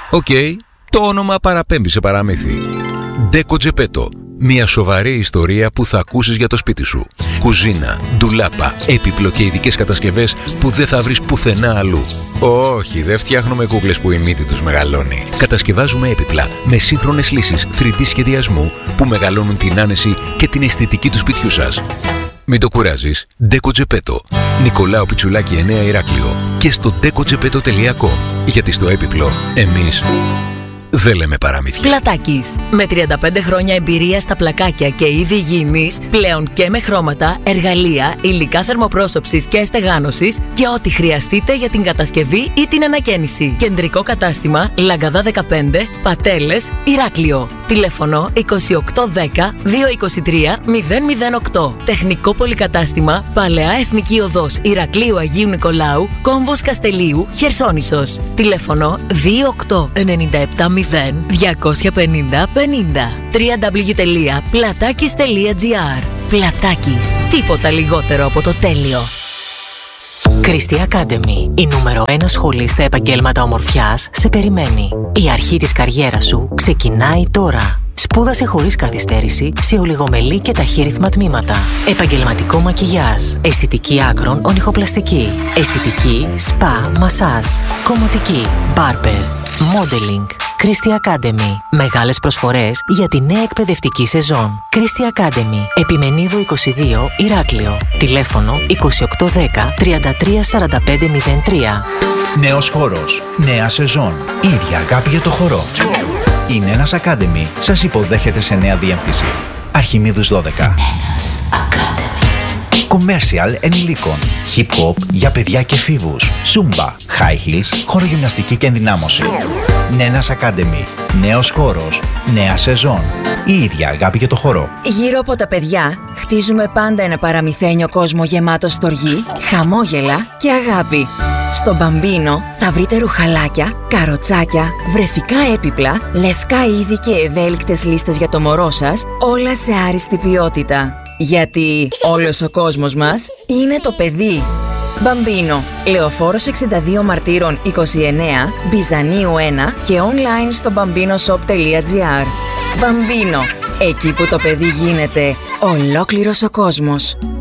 Οκ, το όνομα παραπέμπει σε παραμύθι. Deco Geppetto. Μια σοβαρή ιστορία που θα ακούσεις για το σπίτι σου. Κουζίνα, ντουλάπα, έπιπλο και ειδικές κατασκευές που δεν θα βρεις πουθενά αλλού. Όχι, δεν φτιάχνουμε κούκλες που η μύτη τους μεγαλώνει. Κατασκευάζουμε έπιπλα με σύγχρονες λύσεις 3D σχεδιασμού που μεγαλώνουν την άνεση και την αισθητική του σπιτιού σας. Μην το κουράζεις. Deco Geppetto. Νικολάου Πιτσουλάκη 9 Ηράκλειο. Και στο decogeppetto.com. Γιατί στο έπιπλο εμείς δεν λέμε παραμύθια. Πλατάκης. Με 35 χρόνια εμπειρία στα πλακάκια και είδη υγιεινής, πλέον και με χρώματα, εργαλεία, υλικά θερμοπρόσωψης και στεγάνωσης και ό,τι χρειαστείτε για την κατασκευή ή την ανακαίνιση. Κεντρικό κατάστημα Λαγκαδά 15, Πατέλες, Ηράκλειο. Τηλέφωνο 2810 223 008. Τεχνικό πολυκατάστημα Παλαιά Εθνική Οδός Ηρακλείου Αγίου Νικολάου, Κόμβος Καστελίου, Χερσόνησος. Τηλέφωνο 2897 250 50. www.platakis.gr. Πλατάκης. Τίποτα λιγότερο από το τέλειο. Christie Academy, η νούμερο 1 σχολή στα επαγγέλματα ομορφιάς, σε περιμένει. Η αρχή της καριέρας σου ξεκινάει τώρα. Σπούδασε χωρίς καθυστέρηση σε ολιγομελή και ταχύρυθμα τμήματα. Επαγγελματικό μακιγιάζ, αισθητική άκρων ονυχοπλαστική, αισθητική, σπα, μασάζ, κομμωτική, μπάρμπερ, modeling. Christie Academy. Μεγάλες προσφορές για τη νέα εκπαιδευτική σεζόν. Christie Academy. Επιμενίδου 22, Ηράκλειο. Τηλέφωνο 2810 33 45 03. Νέος χώρος. Νέα σεζόν. Ίδια αγάπη για το χορό. Η Νένας Academy σας υποδέχεται σε νέα διεύθυνση. Αρχιμίδους 12. Νένας Academy. Commercial ενηλίκων. Hip hop για παιδιά και εφήβους. Zumba, high heels, χορογυμναστική και ενδυνάμωση. Νένας Academy. Νέος χώρος. Νέα σεζόν. Η ίδια αγάπη για το χορό. Γύρω από τα παιδιά χτίζουμε πάντα ένα παραμυθένιο κόσμο γεμάτο στοργή, χαμόγελα και αγάπη. Στο Μπαμπίνο θα βρείτε ρουχαλάκια, καροτσάκια, βρεφικά έπιπλα, λευκά είδη και ευέλικτες λίστες για το μωρό σας, όλα σε άριστη ποιότητα. Γιατί όλος ο κόσμος μας είναι το παιδί. Μπαμπίνο, Λεωφόρος 62 Μαρτύρων 29, Μπιζανίου 1 και online στο bambinoshop.gr. Μπαμπίνο, εκεί που το παιδί γίνεται ολόκληρος ο κόσμος.